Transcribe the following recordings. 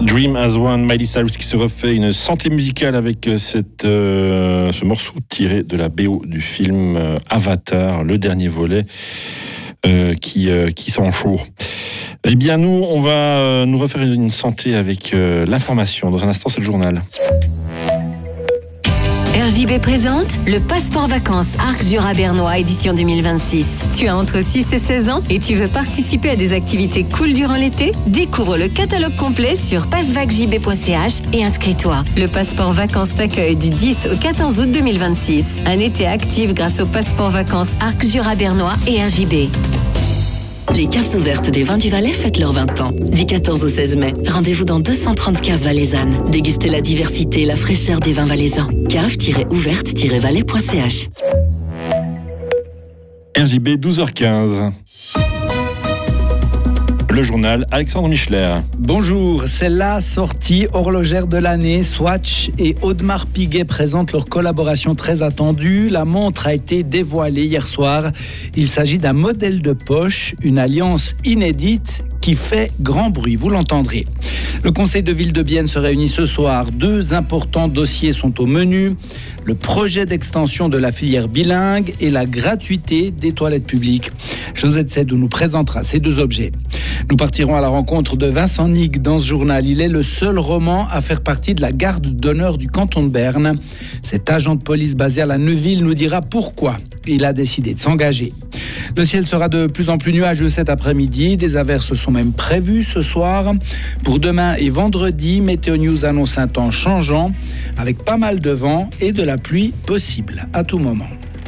Dream as One, Miley Cyrus qui se refait une santé musicale avec ce morceau tiré de la BO du film Avatar, le dernier volet qui sent chaud. Eh bien nous, on va nous refaire une santé avec l'information. Dans un instant, c'est le journal. RJB présente le passeport vacances Arc Jura Bernois édition 2026. Tu as entre 6 et 16 ans et tu veux participer à des activités cool durant l'été? Découvre le catalogue complet sur passevagjb.ch et inscris-toi. Le passeport vacances t'accueille du 10 au 14 août 2026. Un été actif grâce au passeport vacances Arc Jura Bernois et RJB. Les caves ouvertes des vins du Valais fêtent leurs 20 ans. Du 14 au 16 mai, rendez-vous dans 230 caves valaisannes. Dégustez la diversité et la fraîcheur des vins valaisans. Cave-ouverte-valais.ch. RJB 12h15. Le journal, Alexandre Michler. Bonjour, c'est la sortie horlogère de l'année. Swatch et Audemars Piguet présentent leur collaboration très attendue. La montre a été dévoilée hier soir. Il s'agit d'un modèle de poche, une alliance inédite qui fait grand bruit, vous l'entendrez. Le conseil de ville de Bienne se réunit ce soir. 2 importants dossiers sont au menu. Le projet d'extension de la filière bilingue et la gratuité des toilettes publiques. Josette Sedou nous présentera ces 2 objets. Nous partirons à la rencontre de Vincent Nig dans ce journal. Il est le seul roman à faire partie de la garde d'honneur du canton de Berne. Cet agent de police basé à la Neuville nous dira pourquoi il a décidé de s'engager. Le ciel sera de plus en plus nuageux cet après-midi. Des averses sont même prévues ce soir. Pour demain et vendredi, Météo News annonce un temps changeant avec pas mal de vent et de la pluie possible à tout moment.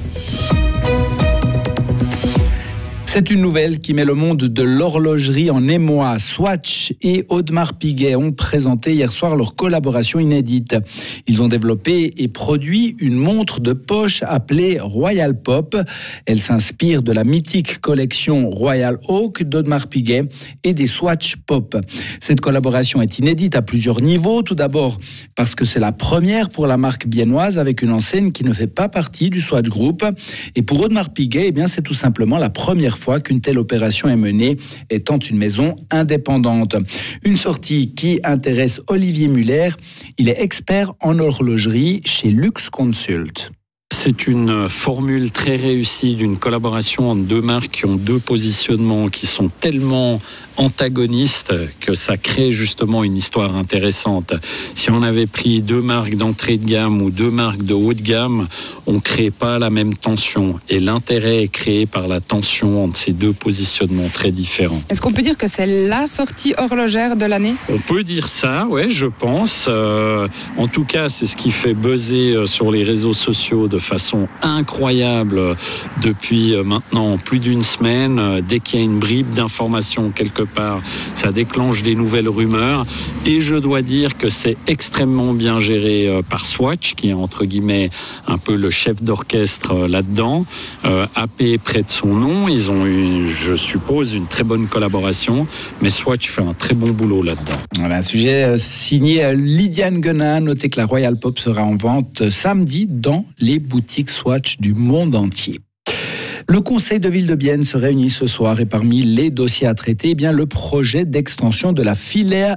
C'est une nouvelle qui met le monde de l'horlogerie en émoi. Swatch et Audemars Piguet ont présenté hier soir leur collaboration inédite. Ils ont développé et produit une montre de poche appelée Royal Pop. Elle s'inspire de la mythique collection Royal Oak d'Audemars Piguet et des Swatch Pop. Cette collaboration est inédite à plusieurs niveaux. Tout d'abord parce que c'est la première pour la marque biennoise avec une enseigne qui ne fait pas partie du Swatch Group. Et pour Audemars Piguet, eh bien, c'est tout simplement la première fois qu'une telle opération est menée, étant une maison indépendante. Une sortie qui intéresse Olivier Muller. Il est expert en horlogerie chez Lux Consult. C'est une formule très réussie d'une collaboration entre 2 marques qui ont 2 positionnements qui sont tellement antagonistes que ça crée justement une histoire intéressante. Si on avait pris 2 marques d'entrée de gamme ou 2 marques de haut de gamme, on ne crée pas la même tension. Et l'intérêt est créé par la tension entre ces 2 positionnements très différents. Est-ce qu'on peut dire que c'est la sortie horlogère de l'année ? On peut dire ça, ouais, je pense. En tout cas, c'est ce qui fait buzzer sur les réseaux sociaux de façon incroyable depuis maintenant plus d'une semaine. Dès qu'il y a une bribe d'information quelque part, ça déclenche des nouvelles rumeurs. Et je dois dire que c'est extrêmement bien géré par Swatch, qui est entre guillemets un peu le chef d'orchestre là-dedans. AP prête son nom. Ils ont eu, je suppose, une très bonne collaboration. Mais Swatch fait un très bon boulot là-dedans. Voilà, un sujet signé Lydiane Guenin. Notez que la Royal Pop sera en vente samedi dans les boutiques Swatch du monde entier. Le conseil de ville de Bienne se réunit ce soir et parmi les dossiers à traiter, eh bien, le projet d'extension de la filière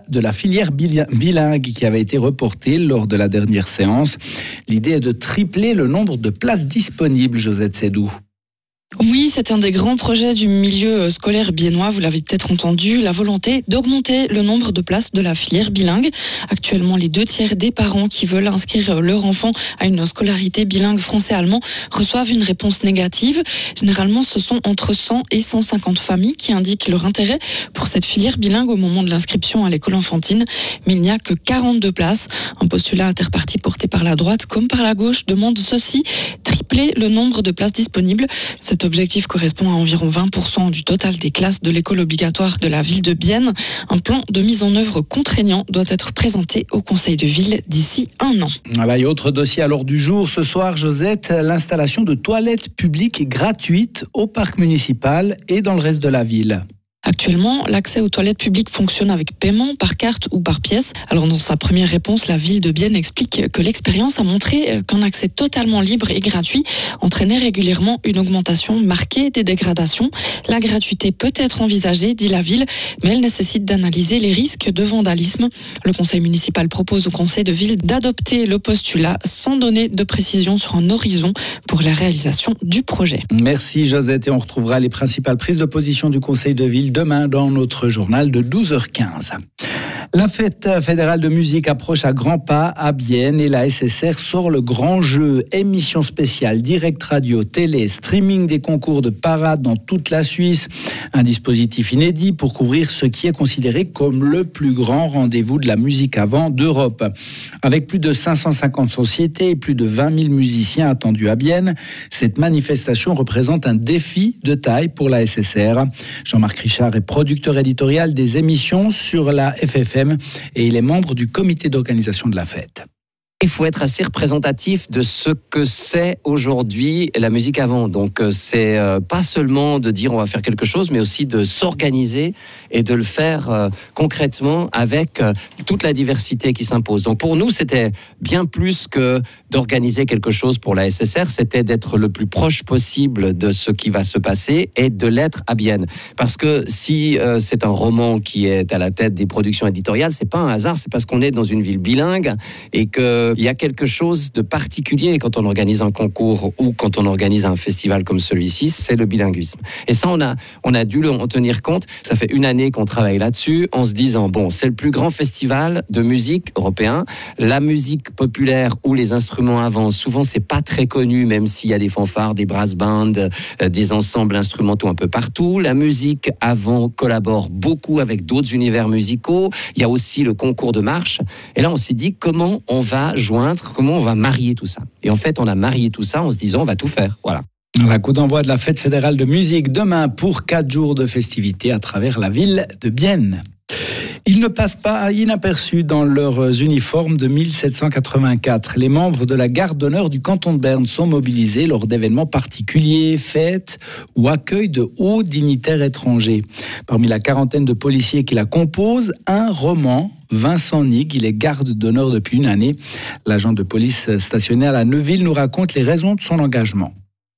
bilingue qui avait été reporté lors de la dernière séance. L'idée est de tripler le nombre de places disponibles, Josette Sedou. Oui, c'est un des grands projets du milieu scolaire biennois, vous l'avez peut-être entendu, la volonté d'augmenter le nombre de places de la filière bilingue. Actuellement, les 2/3 des parents qui veulent inscrire leur enfant à une scolarité bilingue français-allemand reçoivent une réponse négative. Généralement, ce sont entre 100 et 150 familles qui indiquent leur intérêt pour cette filière bilingue au moment de l'inscription à l'école enfantine. Mais il n'y a que 42 places. Un postulat interparti porté par la droite comme par la gauche demande ceci, tripler le nombre de places disponibles. Cet objectif correspond à environ 20% du total des classes de l'école obligatoire de la ville de Bienne. Un plan de mise en œuvre contraignant doit être présenté au conseil de ville d'ici 1 an. Voilà, et autre dossier à l'ordre du jour ce soir, Josette, l'installation de toilettes publiques gratuites au parc municipal et dans le reste de la ville. Actuellement, l'accès aux toilettes publiques fonctionne avec paiement par carte ou par pièce. Alors dans sa première réponse, la ville de Bienne explique que l'expérience a montré qu'un accès totalement libre et gratuit entraînait régulièrement une augmentation marquée des dégradations. La gratuité peut être envisagée, dit la ville, mais elle nécessite d'analyser les risques de vandalisme. Le conseil municipal propose au conseil de ville d'adopter le postulat sans donner de précision sur un horizon pour la réalisation du projet. Merci Josette, et on retrouvera les principales prises de position du conseil de ville demain dans notre journal de 12h15. La fête fédérale de musique approche à grands pas à Bienne et la SSR sort le grand jeu. Émission spéciale, direct radio, télé, streaming des concours de parade dans toute la Suisse. Un dispositif inédit pour couvrir ce qui est considéré comme le plus grand rendez-vous de la musique avant d'Europe. Avec plus de 550 sociétés et plus de 20 000 musiciens attendus à Bienne, cette manifestation représente un défi de taille pour la SSR. Jean-Marc Richard est producteur éditorial des émissions sur la FFM et il est membre du comité d'organisation de la fête. Il faut être assez représentatif de ce que c'est aujourd'hui la musique avant. Donc c'est pas seulement de dire on va faire quelque chose, mais aussi de s'organiser et de le faire concrètement avec toute la diversité qui s'impose. Donc pour nous, c'était bien plus que d'organiser quelque chose pour la SSR, c'était d'être le plus proche possible de ce qui va se passer et de l'être à Bienne. Parce que si c'est un roman qui est à la tête des productions éditoriales, c'est pas un hasard, c'est parce qu'on est dans une ville bilingue et que il y a quelque chose de particulier quand on organise un concours ou quand on organise un festival comme celui-ci, c'est le bilinguisme. Et ça, on a dû en tenir compte. Ça fait une année qu'on travaille là-dessus en se disant, bon, c'est le plus grand festival de musique européen. La musique populaire ou les instruments avant, souvent, c'est pas très connu, même s'il y a des fanfares, des brass bands, des ensembles instrumentaux un peu partout. La musique avant collabore beaucoup avec d'autres univers musicaux. Il y a aussi le concours de marche. Et là, on s'est dit, comment on va joindre, comment on va marier tout ça. Et en fait, on a marié tout ça en se disant, on va tout faire. Voilà. La coup d'envoi de la fête fédérale de musique demain pour 4 jours de festivités à travers la ville de Bienne. Ils ne passent pas inaperçus dans leurs uniformes de 1784. Les membres de la garde d'honneur du canton de Berne sont mobilisés lors d'événements particuliers, fêtes ou accueil de hauts dignitaires étrangers. Parmi la quarantaine de policiers qui la composent, un roman, Vincent Nig, il est garde d'honneur depuis une année. L'agent de police stationné à la Neuville nous raconte les raisons de son engagement.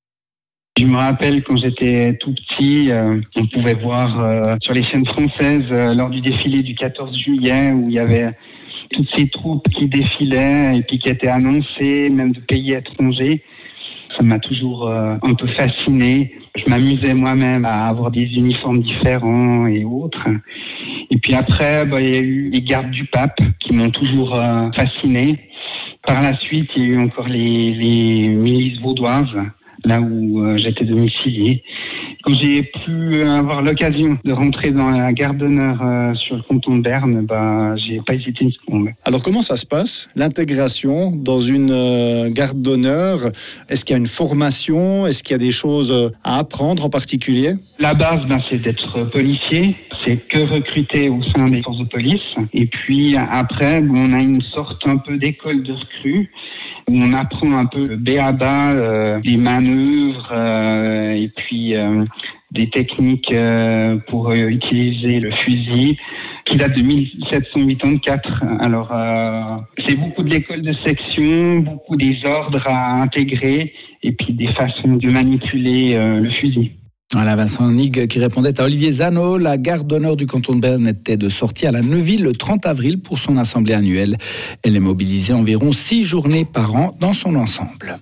Je me rappelle quand j'étais tout petit, on pouvait voir sur les chaînes françaises lors du défilé du 14 juillet où il y avait toutes ces troupes qui défilaient et puis qui étaient annoncées, même de pays étrangers. Ça m'a toujours un peu fasciné. Je m'amusais moi-même à avoir des uniformes différents et autres. Et puis après, il y a eu les gardes du pape qui m'ont toujours fasciné. Par la suite, il y a eu encore les milices vaudoises, là où j'étais domicilié. Quand j'ai pu avoir l'occasion de rentrer dans la garde d'honneur sur le canton de Berne, j'ai pas hésité une seconde. Alors comment ça se passe, l'intégration dans une garde d'honneur? Est-ce qu'il y a une formation? Est-ce qu'il y a des choses à apprendre en particulier? La base, c'est d'être policier. C'est que recruter au sein des forces de police. Et puis après, on a une sorte un peu d'école de recrues où on apprend un peu le b.a.-ba, les manœuvres et puis des techniques pour utiliser le fusil qui date de 1784. Alors c'est beaucoup de l'école de section, beaucoup des ordres à intégrer et puis des façons de manipuler le fusil. Voilà Vincent Nig qui répondait à Olivier Zano. La garde d'honneur du canton de Berne était de sortie à la Neuville le 30 avril pour son assemblée annuelle. Elle est mobilisée environ 6 journées par an dans son ensemble.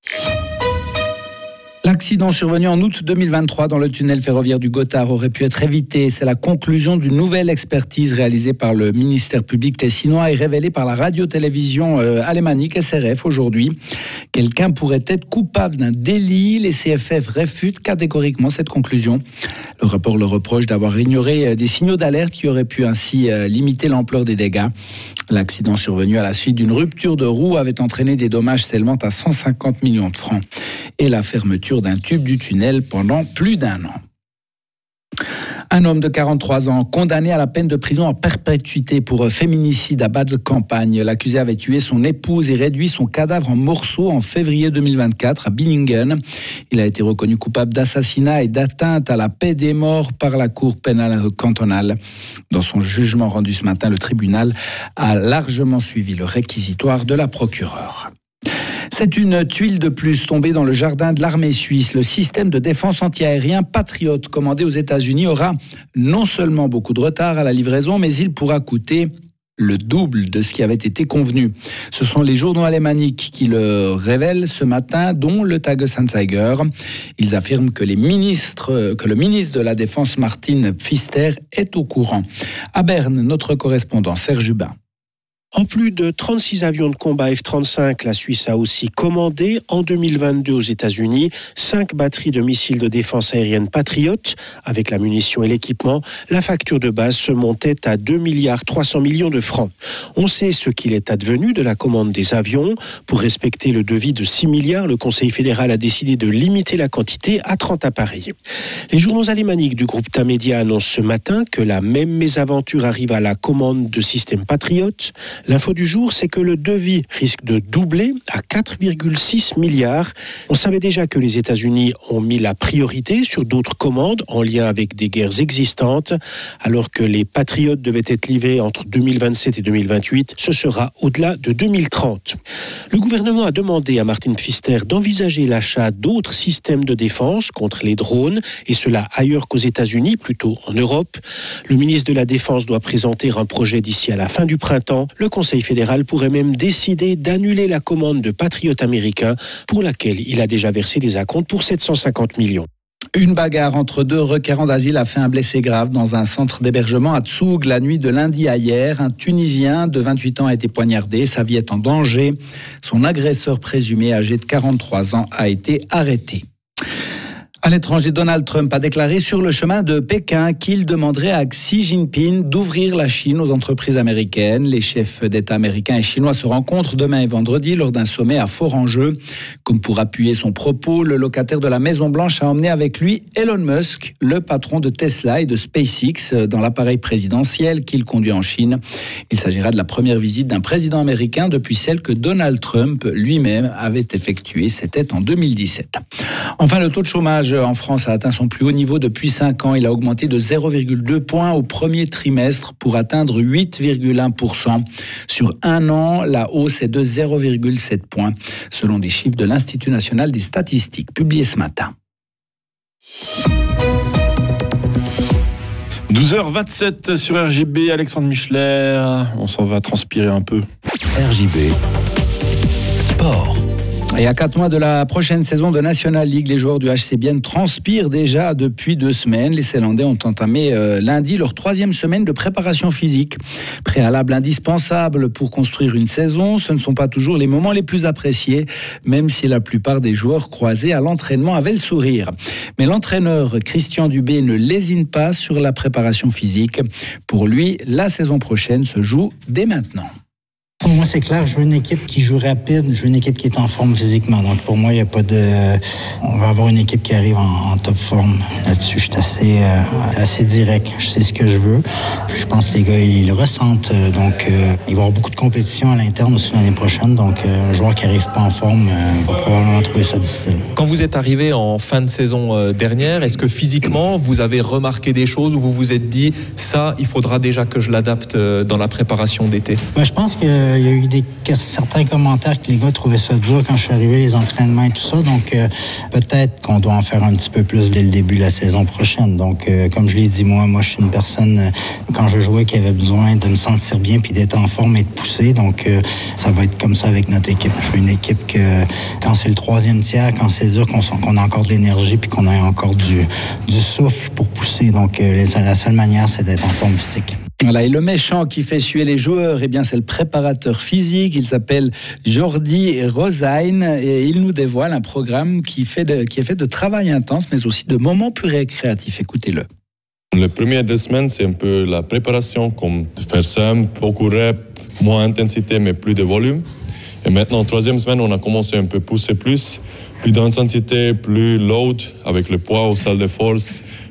L'accident survenu en août 2023 dans le tunnel ferroviaire du Gothard aurait pu être évité. C'est la conclusion d'une nouvelle expertise réalisée par le ministère public tessinois et révélée par la radio-télévision alémanique SRF aujourd'hui. Quelqu'un pourrait être coupable d'un délit. Les CFF réfutent catégoriquement cette conclusion. Le rapport le reproche d'avoir ignoré des signaux d'alerte qui auraient pu ainsi limiter l'ampleur des dégâts. L'accident survenu à la suite d'une rupture de roue avait entraîné des dommages s'élevant à 150 millions de francs et la fermeture d'un tube du tunnel pendant plus d'1 an. Un homme de 43 ans, condamné à la peine de prison en perpétuité pour féminicide à Bas-de-Campagne. L'accusé avait tué son épouse et réduit son cadavre en morceaux en février 2024 à Binningen. Il a été reconnu coupable d'assassinat et d'atteinte à la paix des morts par la Cour pénale cantonale. Dans son jugement rendu ce matin, le tribunal a largement suivi le réquisitoire de la procureure. C'est une tuile de plus tombée dans le jardin de l'armée suisse. Le système de défense antiaérien Patriot, commandé aux États-Unis, aura non seulement beaucoup de retard à la livraison, mais il pourra coûter le double de ce qui avait été convenu. Ce sont les journaux alémaniques qui le révèlent ce matin, dont le Tages-Anzeiger. Ils affirment que le ministre de la Défense, Martin Pfister, est au courant. À Berne, notre correspondant Serge Hubin. En plus de 36 avions de combat F-35, la Suisse a aussi commandé en 2022 aux États-Unis 5 batteries de missiles de défense aérienne Patriot. Avec la munition et l'équipement, la facture de base se montait à 2,3 milliards de francs. On sait ce qu'il est advenu de la commande des avions. Pour respecter le devis de 6 milliards, le Conseil fédéral a décidé de limiter la quantité à 30 appareils. Les journaux alémaniques du groupe Tamedia annoncent ce matin que la même mésaventure arrive à la commande de systèmes Patriot. L'info du jour, c'est que le devis risque de doubler à 4,6 milliards. On savait déjà que les États-Unis ont mis la priorité sur d'autres commandes en lien avec des guerres existantes. Alors que les Patriotes devaient être livrés entre 2027 et 2028, ce sera au-delà de 2030. Le gouvernement a demandé à Martin Pfister d'envisager l'achat d'autres systèmes de défense contre les drones, et cela ailleurs qu'aux États-Unis, plutôt en Europe. Le ministre de la Défense doit présenter un projet d'ici à la fin du printemps. Le Conseil fédéral pourrait même décider d'annuler la commande de patriotes américains pour laquelle il a déjà versé des acomptes pour 750 millions. Une bagarre entre deux requérants d'asile a fait un blessé grave dans un centre d'hébergement à Zug la nuit de lundi à hier. Un Tunisien de 28 ans a été poignardé, sa vie est en danger. Son agresseur présumé, âgé de 43 ans, a été arrêté. À l'étranger, Donald Trump a déclaré sur le chemin de Pékin qu'il demanderait à Xi Jinping d'ouvrir la Chine aux entreprises américaines. Les chefs d'État américains et chinois se rencontrent demain et vendredi lors d'un sommet à fort enjeu. Comme pour appuyer son propos, le locataire de la Maison-Blanche a emmené avec lui Elon Musk, le patron de Tesla et de SpaceX, dans l'appareil présidentiel qu'il conduit en Chine. Il s'agira de la première visite d'un président américain depuis celle que Donald Trump lui-même avait effectuée. C'était en 2017. Enfin, le taux de chômage en France a atteint son plus haut niveau depuis 5 ans. Il a augmenté de 0,2 points au premier trimestre pour atteindre 8,1%. Sur un an, la hausse est de 0,7 points, selon des chiffres de l'Institut national des statistiques publiés ce matin. 12h27 sur RJB, Alexandre Michelet. On s'en va transpirer un peu. RJB Sport. Et à 4 mois de la prochaine saison de National League, les joueurs du HC Bienne transpirent déjà depuis 2 semaines. Les Ceylandais ont entamé lundi leur 3e semaine de préparation physique. Préalable indispensable pour construire une saison, ce ne sont pas toujours les moments les plus appréciés, même si la plupart des joueurs croisés à l'entraînement avaient le sourire. Mais l'entraîneur Christian Dubé ne lésine pas sur la préparation physique. Pour lui, la saison prochaine se joue dès maintenant. Pour moi, c'est clair, je veux une équipe qui joue rapide, je veux une équipe qui est en forme physiquement. Donc, pour moi, il n'y a pas de... On va avoir une équipe qui arrive en top forme. Là-dessus, je suis assez direct. Je sais ce que je veux. Je pense que les gars, ils le ressentent. Donc, il va y avoir beaucoup de compétition à l'interne aussi l'année prochaine. Donc, un joueur qui n'arrive pas en forme va probablement trouver ça difficile. Quand vous êtes arrivé en fin de saison dernière, est-ce que physiquement, vous avez remarqué des choses où vous vous êtes dit, ça, il faudra déjà que je l'adapte dans la préparation d'été? Je pense que il y a eu certains commentaires que les gars trouvaient ça dur quand je suis arrivé, les entraînements et tout ça. Donc, peut-être qu'on doit en faire un petit peu plus dès le début de la saison prochaine. Donc, comme je l'ai dit, moi, je suis une personne, quand je jouais, qui avait besoin de me sentir bien puis d'être en forme et de pousser. Donc, ça va être comme ça avec notre équipe. Je veux une équipe que, quand c'est le 3e tiers, quand c'est dur, qu'on a encore de l'énergie puis qu'on a encore du souffle pour pousser. Donc, la seule manière, c'est d'être en forme physique. Voilà, et le méchant qui fait suer les joueurs, bien, c'est le préparateur physique. Il s'appelle Jordi Rosain et il nous dévoile un programme qui est fait de travail intense, mais aussi de moments plus récréatifs. Écoutez-le. Les premières 2 semaines, c'est un peu la préparation, comme faire simple, beaucoup reps, moins intensité, mais plus de volume. Et maintenant, 3e semaine, on a commencé un peu pousser plus d'intensité, plus load, avec le poids aux salles de force,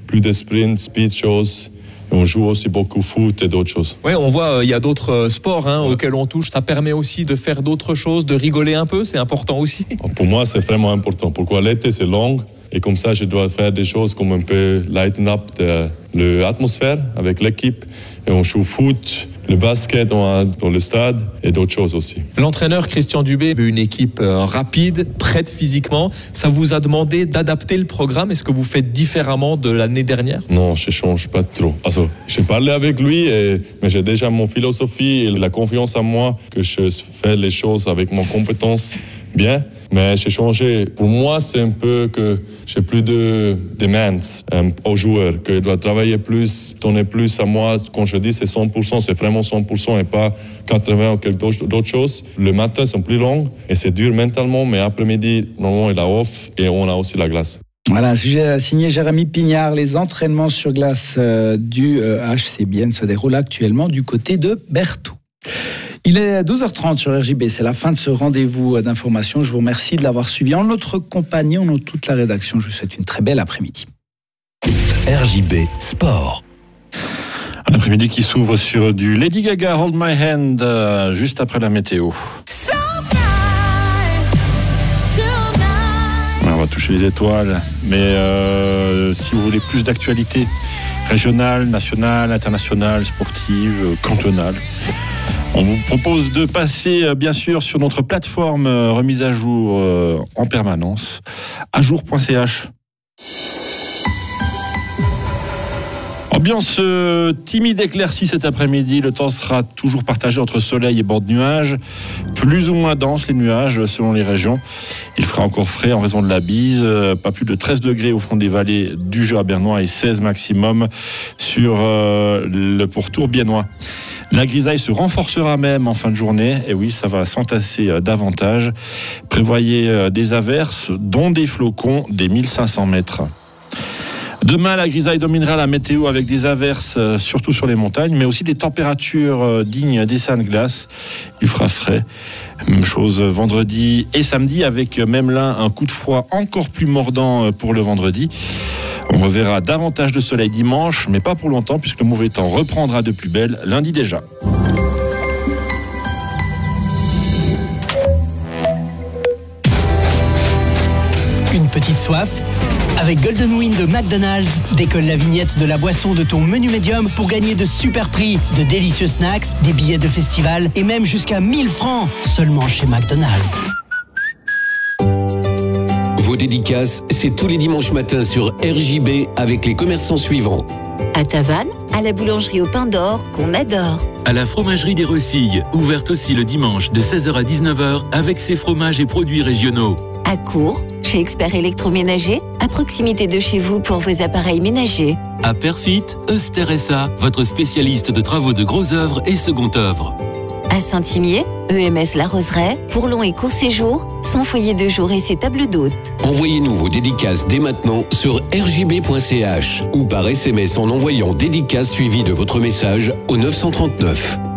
plus de sprint, speed choses. Et on joue aussi beaucoup foot et d'autres choses. Oui, on voit, il y a d'autres sports auxquels on touche. Ça permet aussi de faire d'autres choses, de rigoler un peu, c'est important aussi. Pour moi, c'est vraiment important. Pourquoi l'été, c'est long. Et comme ça, je dois faire des choses comme un peu lighten up l'atmosphère avec l'équipe. Et on joue foot, le basket dans le stade et d'autres choses aussi. L'entraîneur Christian Dubé veut une équipe rapide, prête physiquement. Ça vous a demandé d'adapter le programme. Est-ce que vous faites différemment de l'année dernière? Non, je ne change pas trop. Also, j'ai parlé avec lui, mais j'ai déjà mon philosophie et la confiance en moi que je fais les choses avec mon compétence bien. Mais j'ai changé. Pour moi, c'est un peu que j'ai plus de demandes aux joueurs, que je dois travailler plus, donner plus à moi. Quand je dis c'est 100%, c'est vraiment 100% et pas 80 ou quelque d'autres choses. Le matin, c'est plus long et c'est dur mentalement, mais après-midi, normalement, il a off et on a aussi la glace. Voilà, un sujet signé Jérémy Pignard. Les entraînements sur glace du HC Bienne se déroulent actuellement du côté de Berthoud. Il est 12h30 sur RJB, c'est la fin de ce rendez-vous d'information. Je vous remercie de l'avoir suivi en notre compagnie, en nom de toute la rédaction. Je vous souhaite une très belle après-midi. RJB Sport. Un après-midi qui s'ouvre sur du Lady Gaga, Hold My Hand, juste après la météo. On va toucher les étoiles, mais si vous voulez plus d'actualité régionale, nationale, internationale, sportive, cantonale, on vous propose de passer bien sûr sur notre plateforme remise à jour en permanence, ajour.ch. Ambiance timide éclaircie cet après-midi. Le temps sera toujours partagé entre soleil et bord de nuages. Plus ou moins denses les nuages selon les régions. Il fera encore frais en raison de la bise. Pas plus de 13 degrés au fond des vallées du Jura bernois et 16 maximum sur le pourtour biennois. La grisaille se renforcera même en fin de journée. Et oui, ça va s'entasser davantage. Prévoyez des averses, dont des flocons des 1500 mètres. Demain, la grisaille dominera la météo avec des averses, surtout sur les montagnes, mais aussi des températures dignes des seins de glace. Il fera frais. Même chose vendredi et samedi, avec même là un coup de froid encore plus mordant pour le vendredi. On reverra davantage de soleil dimanche, mais pas pour longtemps, puisque le mauvais temps reprendra de plus belle lundi déjà. Une petite soif? Avec Golden Win de McDonald's, décolle la vignette de la boisson de ton menu médium pour gagner de super prix, de délicieux snacks, des billets de festival et même jusqu'à 1000 francs seulement chez McDonald's. Vos dédicaces, c'est tous les dimanches matins sur RJB avec les commerçants suivants. À Tavannes, à la boulangerie au pain d'or qu'on adore. À la fromagerie des Recilles, ouverte aussi le dimanche de 16h à 19h avec ses fromages et produits régionaux. À Cours, chez Expert Électroménager, à proximité de chez vous pour vos appareils ménagers. À Perfit, Euster SA, votre spécialiste de travaux de gros œuvres et second œuvre. À Saint-Imier, EMS La Roseraie, pour long et court séjour, son foyer de jour et ses tables d'hôtes. Envoyez-nous vos dédicaces dès maintenant sur rjb.ch ou par SMS en envoyant dédicace suivi de votre message au 939.